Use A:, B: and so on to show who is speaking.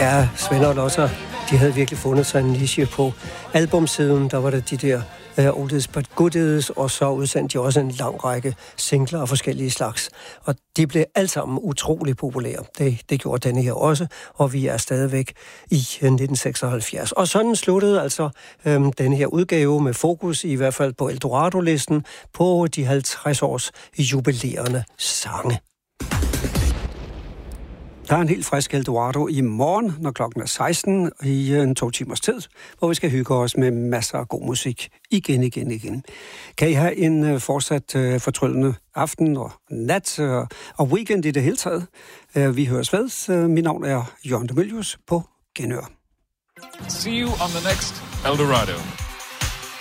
A: Ja, Svend og Losser, de havde virkelig fundet sig en niche på albumsiden. Der var der de der Oldies but Goodies, og så udsendte de også en lang række singler af forskellige slags. Og de blev alle sammen utrolig populære. Det gjorde denne her også, og vi er stadigvæk i 1976. Og sådan sluttede altså denne her udgave med fokus, i hvert fald på Eldorado-listen, på de 50 års jubilerende sange. Der er en helt frisk Eldorado i morgen, når klokken er 16 i en 2 timers tid, hvor vi skal hygge os med masser af god musik igen. Kan I have en fortsat fortryllende aften og nat og weekend i det hele taget? Vi høres ved. Mit navn er Jørgen de Mylius på Genhør.
B: See you on the next Eldorado.